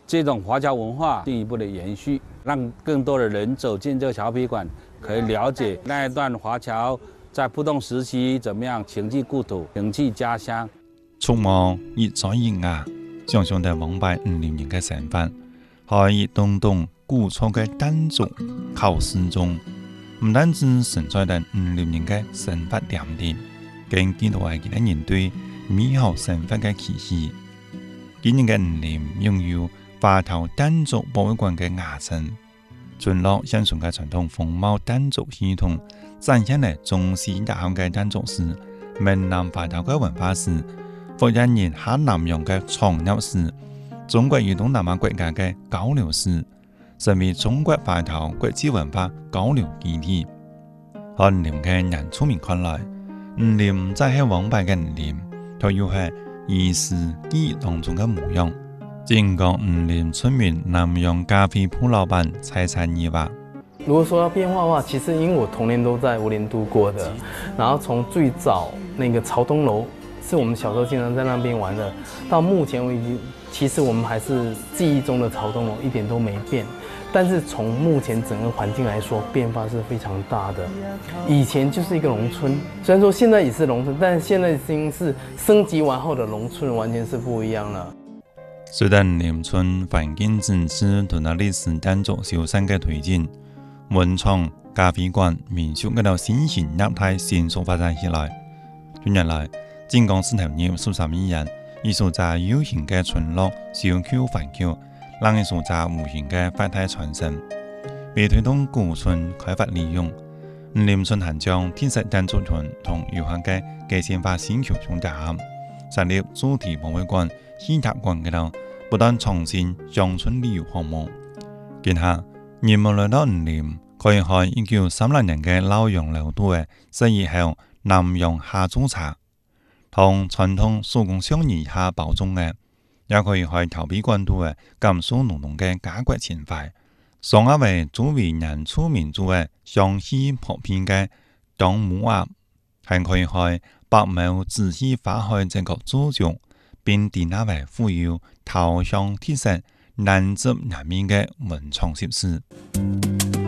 这种华侨文化进一步的延续，让更多的人走进这个侨批馆，可以了解那一段华侨在不同时期怎么样情寄故土、情寄家乡。 觸摸熱在熱牙，想象地往拜50年嘅成分，可以動動古早嘅單族考試中，唔單止存在着50年嘅生活點滴，更見到係其他人對美好生活嘅期許。今年嘅50年擁有華僑單族博物館嘅牙稱，村落相傳嘅傳統風貌單族系統，展現嚟中西結合嘅單族史、閩南華僑嘅文化史、福建人下南洋嘅長壽史、中國與東南亞國家嘅交流史，成為中國華僑國際文化交流基地。喺50年嘅人出面看來，50年唔再係往敗嘅50年，佢要係兒時記憶當中嘅模樣。經過50年村民南洋咖啡鋪老闆蔡燦義話： 如果說要變化的話，其實因為我童年都在武陵度過的，然後從最早那個朝東樓是我們小時候經常在那邊玩的，到目前為止，其實我們還是記憶中的朝東樓一點都沒變。但是從目前整個環境來說，變化是非常大的。以前就是一個農村，雖然說現在也是農村，但是現在已經是升級完後的農村，完全是不一樣了。 隨着50年村環境整治同埋歷史單族修繕嘅推進，文創、咖啡館、民宿嗰度新型業態迅速發展起來。近日來，井岡市投入數十億元，以數隻有形嘅村落小區環境，讓數隻無形嘅發態傳承，為推動古村開發利用。50年村還將特色單族團同遊客嘅個性化星球相結合，設立主題博物館、戲劇館嗰度，不斷創新鄉村旅遊項目。今夏，人們來到50年，可以去1930年嘅老洋樓都嘅生意後南洋下租茶，同傳統手工相宜下包裝嘅，也可以去潮庇館都嘅甘肅濃濃嘅家國情懷。上一位作為人出名族嘅湘西普遍嘅當母鴨，還可以去白毛仔細花開這個祖族，並定那位富有桃香特色、南州南面嘅文創設施。